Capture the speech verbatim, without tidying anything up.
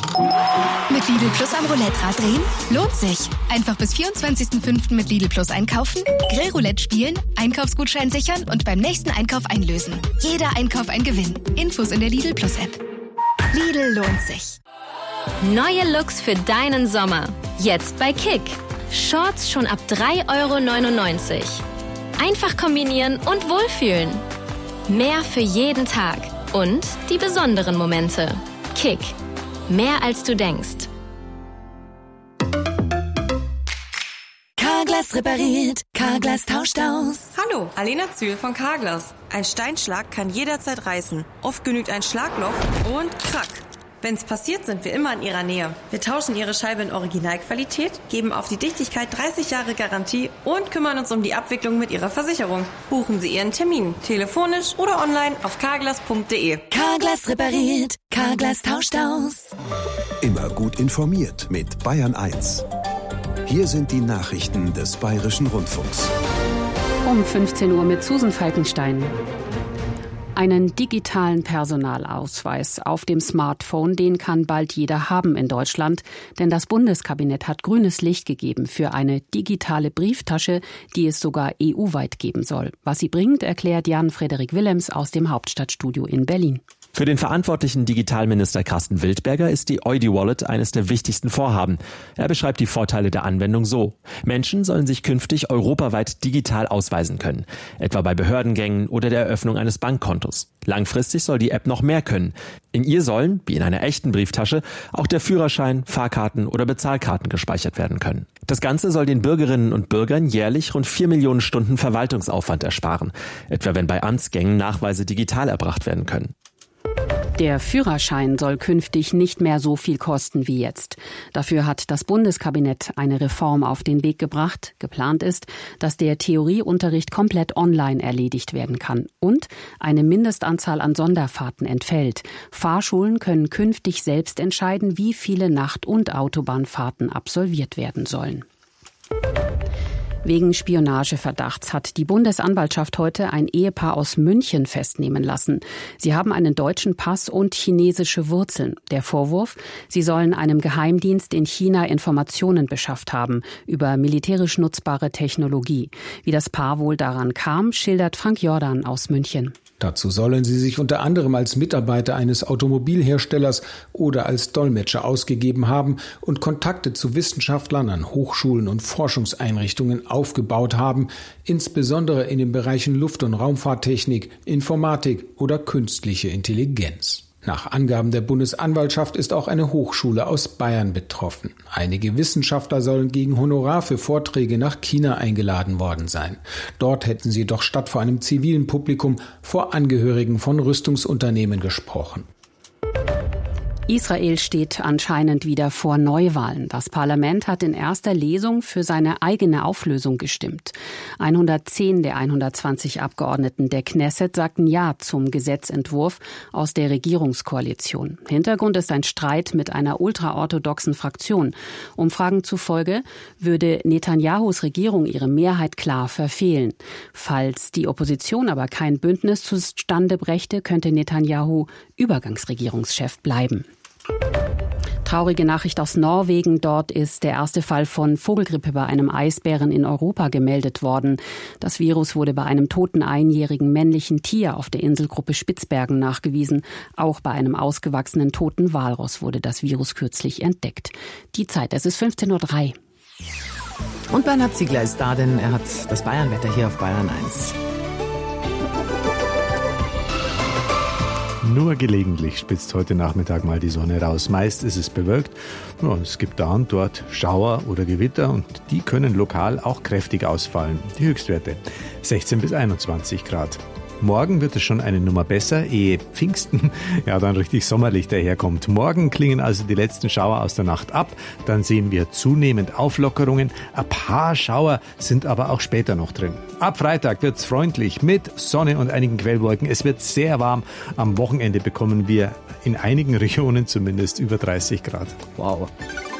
Mit Lidl Plus am Roulette-Rad drehen? Lohnt sich. Einfach bis vierundzwanzigsten fünften mit Lidl Plus einkaufen, Grillroulette spielen, Einkaufsgutschein sichern und beim nächsten Einkauf einlösen. Jeder Einkauf ein Gewinn. Infos in der Lidl Plus App. Lidl lohnt sich. Neue Looks für deinen Sommer. Jetzt bei Kick. Shorts schon ab drei Euro neunundneunzig. Einfach kombinieren und wohlfühlen. Mehr für jeden Tag. Und die besonderen Momente. Kick. Mehr als du denkst. Carglass repariert, Carglass tauscht aus. Hallo, Alena Zühl von Carglass. Ein Steinschlag kann jederzeit reißen. Oft genügt ein Schlagloch und krack. Wenn's passiert, sind wir immer in Ihrer Nähe. Wir tauschen Ihre Scheibe in Originalqualität, geben auf die Dichtigkeit dreißig Jahre Garantie und kümmern uns um die Abwicklung mit Ihrer Versicherung. Buchen Sie Ihren Termin, telefonisch oder online auf carglass punkt de. Carglass repariert, Carglass tauscht aus. Immer gut informiert mit Bayern eins. Hier sind die Nachrichten des Bayerischen Rundfunks. Um fünfzehn Uhr mit Susan Falkenstein. Einen digitalen Personalausweis auf dem Smartphone, den kann bald jeder haben in Deutschland, denn das Bundeskabinett hat grünes Licht gegeben für eine digitale Brieftasche, die es sogar E U-weit geben soll. Was sie bringt, erklärt Jan-Frederik Willems aus dem Hauptstadtstudio in Berlin. Für den verantwortlichen Digitalminister Carsten Wildberger ist die Eudi-Wallet eines der wichtigsten Vorhaben. Er beschreibt die Vorteile der Anwendung so. Menschen sollen sich künftig europaweit digital ausweisen können, etwa bei Behördengängen oder der Eröffnung eines Bankkontos. Langfristig soll die App noch mehr können. In ihr sollen, wie in einer echten Brieftasche, auch der Führerschein, Fahrkarten oder Bezahlkarten gespeichert werden können. Das Ganze soll den Bürgerinnen und Bürgern jährlich rund vier Millionen Stunden Verwaltungsaufwand ersparen, etwa wenn bei Amtsgängen Nachweise digital erbracht werden können. Der Führerschein soll künftig nicht mehr so viel kosten wie jetzt. Dafür hat das Bundeskabinett eine Reform auf den Weg gebracht. Geplant ist, dass der Theorieunterricht komplett online erledigt werden kann und eine Mindestanzahl an Sonderfahrten entfällt. Fahrschulen können künftig selbst entscheiden, wie viele Nacht- und Autobahnfahrten absolviert werden sollen. Wegen Spionageverdachts hat die Bundesanwaltschaft heute ein Ehepaar aus München festnehmen lassen. Sie haben einen deutschen Pass und chinesische Wurzeln. Der Vorwurf: Sie sollen einem Geheimdienst in China Informationen beschafft haben über militärisch nutzbare Technologie. Wie das Paar wohl daran kam, schildert Frank Jordan aus München. Dazu sollen sie sich unter anderem als Mitarbeiter eines Automobilherstellers oder als Dolmetscher ausgegeben haben und Kontakte zu Wissenschaftlern an Hochschulen und Forschungseinrichtungen aufgebaut haben, insbesondere in den Bereichen Luft- und Raumfahrttechnik, Informatik oder künstliche Intelligenz. Nach Angaben der Bundesanwaltschaft ist auch eine Hochschule aus Bayern betroffen. Einige Wissenschaftler sollen gegen Honorar für Vorträge nach China eingeladen worden sein. Dort hätten sie doch statt vor einem zivilen Publikum vor Angehörigen von Rüstungsunternehmen gesprochen. Israel steht anscheinend wieder vor Neuwahlen. Das Parlament hat in erster Lesung für seine eigene Auflösung gestimmt. hundertzehn der hundertzwanzig Abgeordneten der Knesset sagten Ja zum Gesetzentwurf aus der Regierungskoalition. Hintergrund ist ein Streit mit einer ultraorthodoxen Fraktion. Umfragen zufolge würde Netanyahus Regierung ihre Mehrheit klar verfehlen. Falls die Opposition aber kein Bündnis zustande brächte, könnte Netanyahu Übergangsregierungschef bleiben. Traurige Nachricht aus Norwegen. Dort ist der erste Fall von Vogelgrippe bei einem Eisbären in Europa gemeldet worden. Das Virus wurde bei einem toten einjährigen männlichen Tier auf der Inselgruppe Spitzbergen nachgewiesen. Auch bei einem ausgewachsenen toten Walross wurde das Virus kürzlich entdeckt. Die Zeit, es ist fünfzehn Uhr drei. Und Bernhard Ziegler ist da, denn er hat das Bayernwetter hier auf Bayern eins. Nur gelegentlich spitzt heute Nachmittag mal die Sonne raus. Meist ist es bewölkt. Ja, es gibt da und dort Schauer oder Gewitter und die können lokal auch kräftig ausfallen. Die Höchstwerte sechzehn bis einundzwanzig Grad. Morgen wird es schon eine Nummer besser, ehe Pfingsten ja dann richtig sommerlich daherkommt. Morgen klingen also die letzten Schauer aus der Nacht ab. Dann sehen wir zunehmend Auflockerungen. Ein paar Schauer sind aber auch später noch drin. Ab Freitag wird's freundlich mit Sonne und einigen Quellwolken. Es wird sehr warm. Am Wochenende bekommen wir in einigen Regionen zumindest über dreißig Grad. Wow.